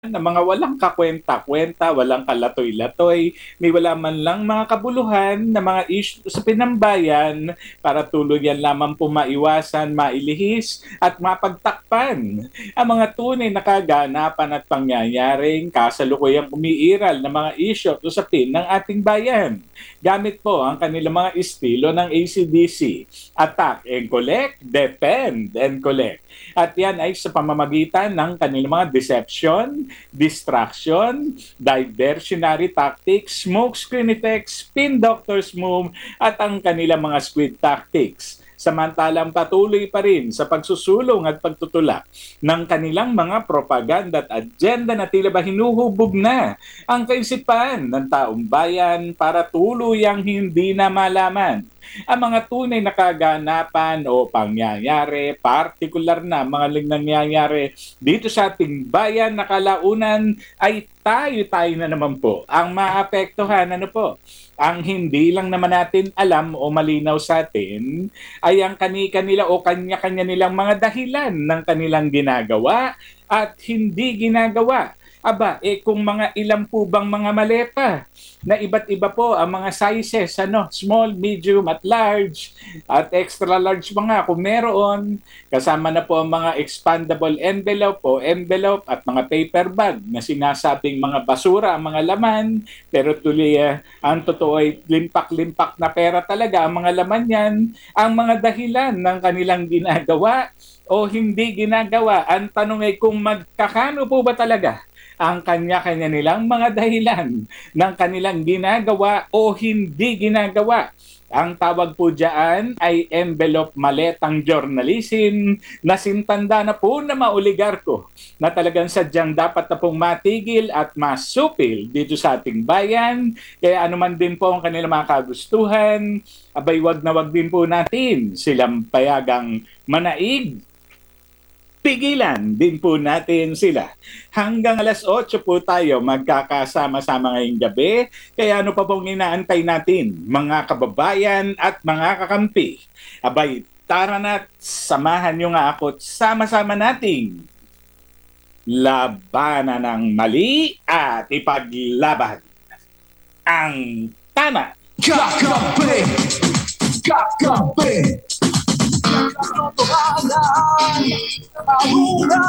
na mga walang kakwenta-kwenta, walang kalatoy-latoy, may wala man lang mga kabuluhan na mga issue sa pinambayan para tuluyan lamang po maiwasan, mailihis at mapagtakpan ang mga tunay na kaganapan at pangyayaring kasalukuyang umiiral na mga issue at usapin ng ating bayan. Gamit po ang kanilang mga estilo ng ACDC, Attack and Collect, Defend and Collect. At yan ay sa pamamagitan ng kanilang mga deception, distraction, diversionary tactics, smokescreen effects, spin doctor's move, at ang kanilang mga squid tactics. Samantalang patuloy pa rin sa pagsusulong at pagtutulak ng kanilang mga propaganda at agenda na tila ba hinuhubog na ang kaisipan ng taong bayan para tuluyang hindi na malaman ang mga tunay na kaganapan o pangyayari, partikular na mga nangyayari dito sa ating bayan na kalaunan ay tayo na naman po ang maapektuhan. Ano po? Ang hindi lang naman natin alam o malinaw sa atin ay ang kani-kanila o kanya-kanya nilang mga dahilan ng kanilang ginagawa at hindi ginagawa. Aba, kung mga ilang po bang mga maleta na iba't iba po ang mga sizes, small, medium at large at extra large pa nga kung meron. Kasama na po ang mga expandable envelope at mga paper bag na sinasabing mga basura ang mga laman, pero tuloy ang totoo ay limpak-limpak na pera talaga ang mga laman yan, ang mga dahilan ng kanilang ginagawa o hindi ginagawa. Ang tanong ay kung magkakano po ba talaga ang kanya-kanya nilang mga dahilan ng kanilang ginagawa o hindi ginagawa. Ang tawag po dyan ay envelope maletang journalism na sintanda na po na maoligarko na talagang sadyang dapat na pong matigil at masupil dito sa ating bayan. Kaya anuman din po ang kanilang mga kagustuhan, abay wag na wag din po natin silang payagang manaig. Pigilan din po natin sila. Hanggang alas 8 po tayo magkakasama-sama ngayong gabi. Kaya ano pa pong inaantay natin, mga kababayan at mga kakampi? Abay, tara na, samahan nyo nga ako at sama-sama nating labanan ng mali at ipaglaban ang tama. Kakampi! Kakampi! Katotohanan! Ahura!